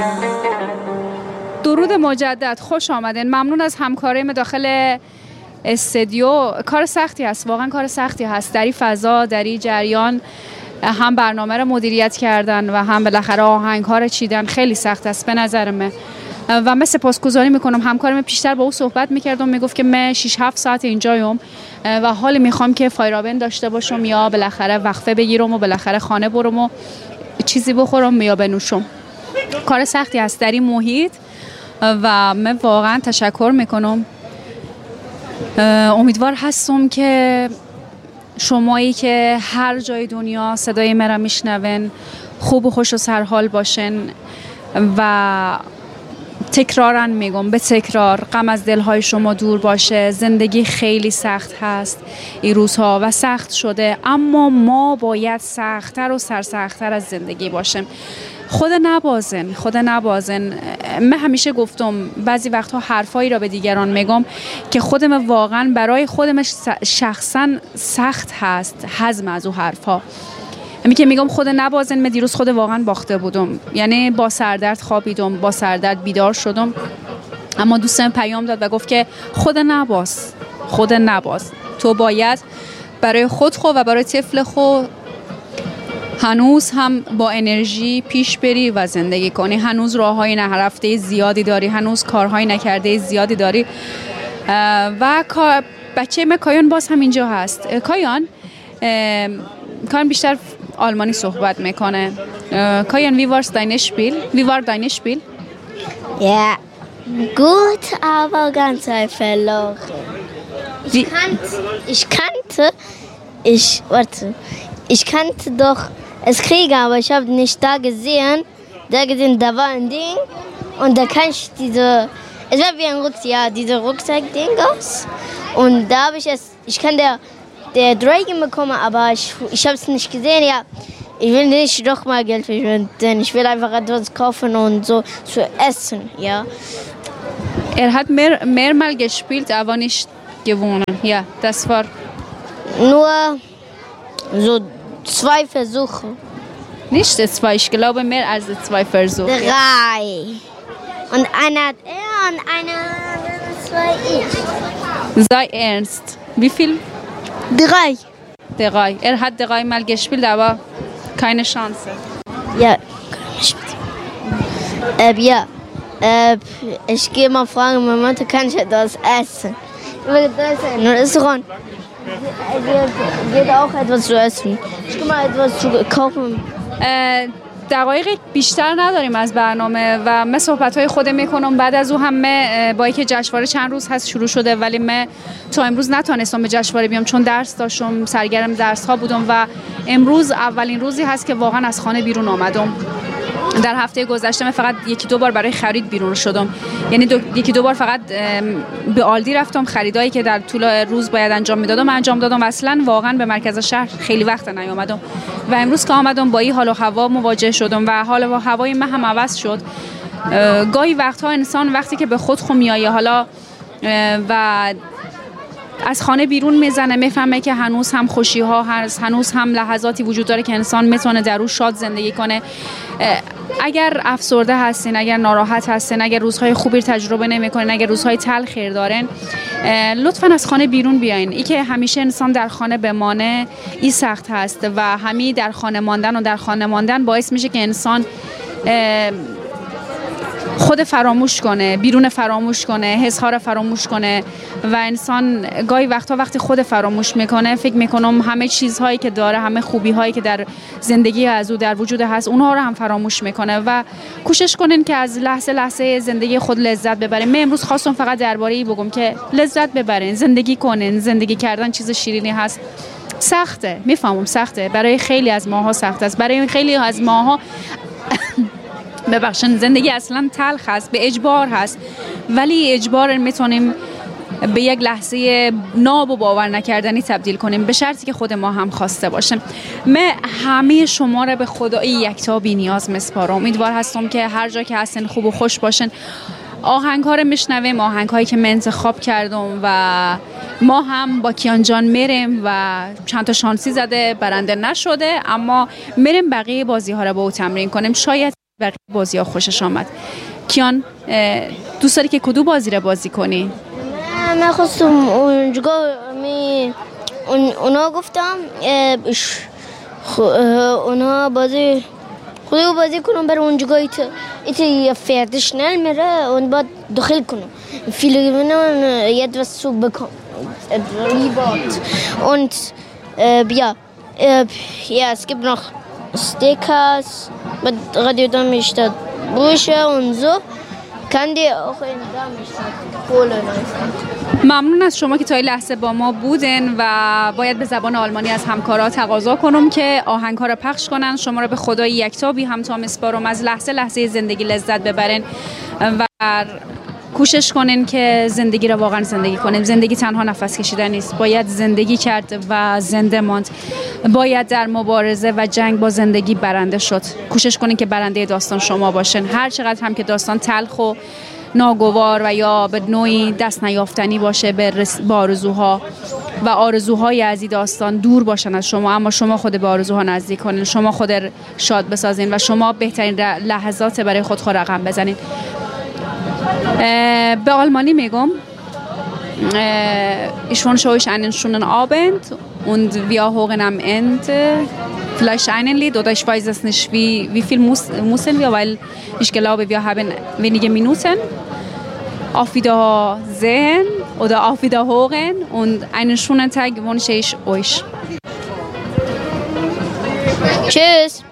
درود مجدد، خوش آمدین. ممنون از همکاریم داخل استودیو. کار سختی هست، واقعا کار سختی هست در این فضا، در این جریان، هم برنامه رو مدیریت کردن و هم بالاخره آهنگ‌ها رو چیدن. خیلی سخت است به نظر من و من سپاسگزاری میکنم. همکارم پیشتر با او صحبت میکردم، میگفت که من 6-7 ساعت اینجایم و حالی میخوام که فایرابن داشته باشم یا بالاخره وقفه بگیرم و بالاخره خانه برم و چیزی بخورم یا بنوشم. کار سختی هست در این محیط و من واقعا تشکر میکنم. امیدوار هستم که شمایی که هر جای دنیا صدای مرا میشنون خوب و خوش و سرحال باشن و تکرارا میگم، به تکرار، غم از دلهای شما دور باشه. زندگی خیلی سخت هست این روزها و سخت شده، اما ما باید سخت‌تر و سرسخت‌تر از زندگی باشیم. خود نبازن. من همیشه گفتم بعضی وقتها حرفایی را به دیگران میگم که خودم واقعا برای خودم شخصا سخت هست هضم از او حرفها. همین که میگم خود نبازن، من دیروز خود واقعا باخته بودم، یعنی با سردرد خوابیدم، با سردرد بیدار شدم، اما دوستم پیام داد و گفت که خود نباز، تو باید برای خود و برای طفل خود هنوز هم با انرژی پیش بری و زندگی کنی. هنوز راههای نرفته زیادی داری، هنوز کارهای نکرده زیادی داری و بچه من کایان باز هم اینجا هست. کایان بیشتر آلمانی صحبت میکنه. Kajan, wie war dein Spiel? Ja, gut, aber ganz verloren. Ich kannte doch es Kriege, aber ich habe nicht da gesehen, da war ein Ding und da kann ich es war wie ein diese Rucksack-Ding aus und da habe ich kann der Dragon bekommen, aber ich habe es nicht gesehen, ja. Ich will nicht doch mal Geld verschwenden, ich will einfach etwas kaufen und so zu essen, ja. Hat mehrmal gespielt, aber nicht gewonnen, ja, das war... Nur so 2 Versuche. Nicht 2, ich glaube mehr als 2 Versuche. 3. Und einer hat er und einer 2 ich. Sei ernst. Wie viel? 3. Hat 3 Mal gespielt, aber keine Chance. Ja. Ja. Ich gehe mal fragen, meine Mutter, kann ich etwas essen? Ich will das in ein Restaurant. Geht auch etwas zu essen. Ich gehe mal etwas zu kaufen. دقایق بیشتر نداریم از برنامه و من صحبت‌های خودم میکنم. بعد از او هم با اینکه جشنواره چند روز هست شروع شده ولی من تا امروز نتونستم به جشنواره بیام چون درس داشتم، سرگرم درس‌ها بودم و امروز اولین روزی هست که واقعا از خانه بیرون آمدم. در هفته گذشته من فقط 1-2 بار برای خرید بیرون شدم، یعنی 1-2 بار فقط به آلدی رفتم، خریدایی که در طول روز باید انجام دادم. اصلا واقعا به مرکز شهر خیلی وقت نیومدم و امروز که آمدم با این حال و هوا مواجه شدم و حال و هوای من هم عوض شد. گاهی وقتها انسان وقتی که به خود میایه حالا و از خانه بیرون میزنه میفهمه که هنوز هم خوشی ها هست، هنوز هم لحظاتی وجود داره که انسان میتونه در اون شاد زندگی کنه. اگر افسرده هستین، اگر ناراحت هستین، اگر روزهای خوبی تجربه نمیکنین، اگر روزهای تلخی دارین، لطفاً از خانه بیرون بیاین. این که همیشه انسان در خانه بمانه این سخت هست و همین در خانه ماندن باعث میشه که انسان خود فراموش کنه، بیرون فراموش کنه، حسها رو فراموش کنه و انسان گاهی وقتا وقتی خود فراموش میکنه فکر میکنم همه چیزهایی که داره، همه خوبی هایی که در زندگی از او در وجود هست اونها رو هم فراموش میکنه و کوشش کنین که از لحظه زندگی خود لذت ببرین. من امروز خواستم فقط درباره این بگم که لذت ببرین، زندگی کنین. زندگی کردن چیز شیرینی هست. سخته، میفهمم سخته، برای خیلی از ماها سخت است، برای خیلی از ماها ببخشن زندگی اصلا تلخ هست، به اجبار هست، ولی اجبار میتونیم به یک لحظه ناب و باور نکردنی تبدیل کنیم به شرطی که خود ما هم خواسته باشیم. من همه شما را به خدای یکتا بی نیاز میسپارم. امیدوار هستم که هر جا که هستین خوب و خوش باشین. آهنگ ها رو میشنویم، آهنگ هایی که من انتخاب کردم و ما هم با کیان جان میریم و چند تا شانسی زده برنده نشده، اما میریم بقیه بازی ها رو با او تمرین کنیم. شاید بقیه بازی ها خوشش آمد. کیان دوست داری که کدوم بازی رو بازی کنی؟ من خواستم اونا گفتم اونا بازی خودو بازی کنم برای اونجا ایت فردش میره اون بعد داخل کنم فیلم etwas zu bekommen und ja es gibt noch Stickers mit Radio Darmstadt Brüche und so kann die auch in Darmstadt holen. ممنون از شما که تا این لحظه با ما بودن و باید به زبان آلمانی از همکارا تقاضا کنم که آهنگ‌ها را پخش کنن. شما را به خدای یکتا بی همتا میسپارم، از لحظه لحظه زندگی لذت ببرین و کوشش کنین که زندگی را واقعا زندگی کنین. زندگی تنها نفس کشیدن نیست، باید زندگی کرد و زنده ماند. باید در مبارزه و جنگ با زندگی برنده شد. کوشش کنین که برنده داستان شما باشین، هر چقدر هم که داستان تلخ و ناگوار و یا به نوعی دست نیافتنی باشه به آرزوها و آرزوهای از این داستان دور باشن از شما، اما شما خود به آرزوها نزدیک کنین، شما خود شاد بسازین و شما بهترین لحظات برای خود رقم بزنین. به آلمانی میگم ich wünsche euch einen schönen Abend und wir hören am Ende vielleicht einen Lied oder ich weiß es nicht, wie viel müssen wir, weil ich glaube, wir haben wenige Minuten. Auf Wiedersehen oder auf Wiederhören und einen schönen Tag wünsche ich euch. Tschüss.